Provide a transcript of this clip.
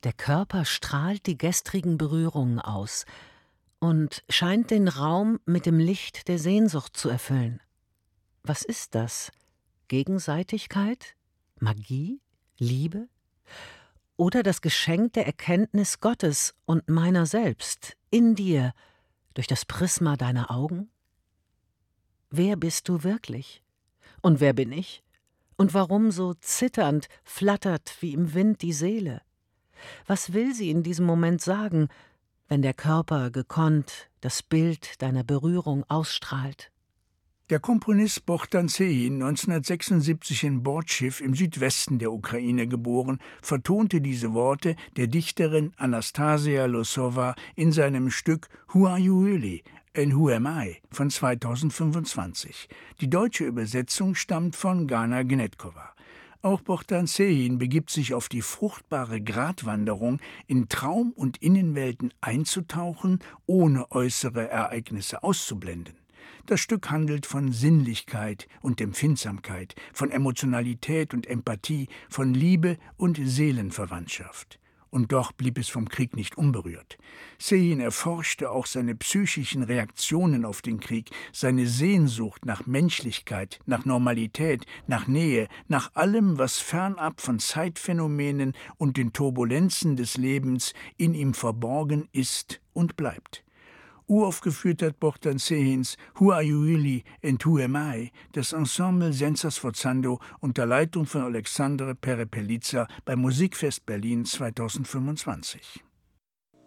Der Körper strahlt die gestrigen Berührungen aus und scheint den Raum mit dem Licht der Sehnsucht zu erfüllen. Was ist das? Gegenseitigkeit? Magie? Liebe? Oder das Geschenk der Erkenntnis Gottes und meiner selbst in dir durch das Prisma deiner Augen? Wer bist du wirklich? Und wer bin ich? Und warum so zitternd flattert wie im Wind die Seele? Was will sie in diesem Moment sagen, wenn der Körper gekonnt das Bild deiner Berührung ausstrahlt? Der Komponist Bohdan Sejin, 1976 in Bordschiw im Südwesten der Ukraine geboren, vertonte diese Worte der Dichterin Anastasia Losowa in seinem Stück Who Are You Really? And Who Am I? Von 2025. Die deutsche Übersetzung stammt von Gana Gnetkova. Auch Bohdan Sejin begibt sich auf die fruchtbare Gratwanderung, in Traum- und Innenwelten einzutauchen, ohne äußere Ereignisse auszublenden. Das Stück handelt von Sinnlichkeit und Empfindsamkeit, von Emotionalität und Empathie, von Liebe und Seelenverwandtschaft. Und doch blieb es vom Krieg nicht unberührt. Sejin erforschte auch seine psychischen Reaktionen auf den Krieg, seine Sehnsucht nach Menschlichkeit, nach Normalität, nach Nähe, nach allem, was fernab von Zeitphänomenen und den Turbulenzen des Lebens in ihm verborgen ist und bleibt. Uraufgeführt hat Bohdan Sejins Who Are You Really and Who Am I? Das Ensemble Senza Sforzando unter Leitung von Alexandre Perepeliza beim Musikfest Berlin 2025.